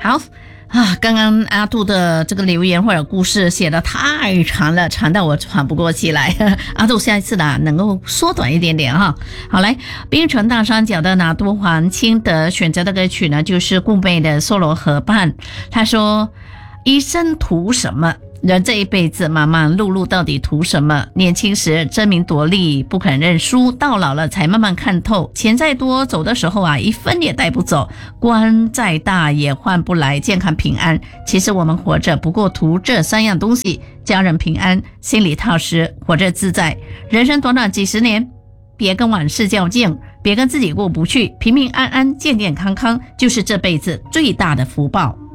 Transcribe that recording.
好刚刚阿杜的这个留言或者故事写得太长了，长到我喘不过气来。阿杜下一次能够缩短一点点哈。好，来，槟城大山脚的拿督黄清德选择的歌曲呢，就是顾贝的《梭罗河畔》。他说：一生图什么？人这一辈子忙忙碌碌，到底图什么？年轻时争名夺利，不肯认输，到老了才慢慢看透。钱再多，走的时候一分也带不走；官再大也换不来健康平安。其实我们活着不过图这3样东西：家人平安，心里踏实，活着自在。人生短短几十年，别跟往事较劲，别跟自己过不去，平平安安，健健康康，就是这辈子最大的福报。